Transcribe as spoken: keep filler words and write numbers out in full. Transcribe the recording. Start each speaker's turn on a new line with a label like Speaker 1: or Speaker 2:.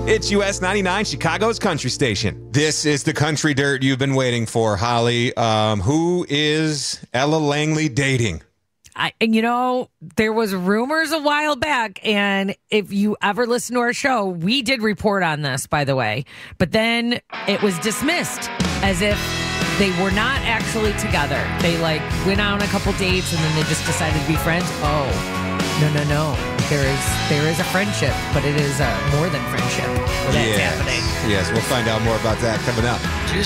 Speaker 1: It's U S ninety-nine, Chicago's country station. This is the country dirt you've been waiting for, Holly. Um, who is Ella Langley dating?
Speaker 2: I, you know, there was rumors a while back, and if you ever listen to our show, we did report on this, by the way. But then it was dismissed as if they were not actually together. They like went on a couple dates, and then they just decided to be friends. Oh, no, no, no. There is there is a friendship, but it is uh, more than friendship. Where that's
Speaker 1: yes.
Speaker 2: happening.
Speaker 1: Yes, we'll find out more about that coming up.